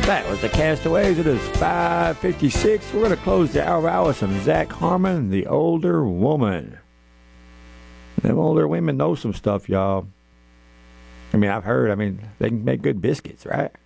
That was the Castaways. It is 5:56. We're going to close the hour out with some Zach Harmon, The Older Woman. Them older women know some stuff, y'all. I mean, I've heard. I mean, they can make good biscuits, right?